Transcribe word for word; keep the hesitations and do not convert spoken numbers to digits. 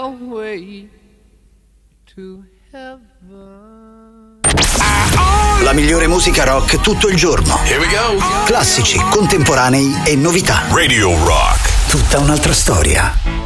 way to heaven. La migliore musica rock tutto il giorno. Here we go. Classici, contemporanei e novità. Radio Rock. Tutta un'altra storia.